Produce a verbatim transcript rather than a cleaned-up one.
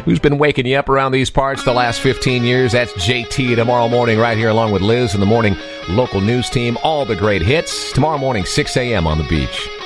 who's been waking you up around these parts the last fifteen years. That's J T tomorrow morning right here along with Liz in the morning local news team. All the great hits tomorrow morning, six a.m. on the beach.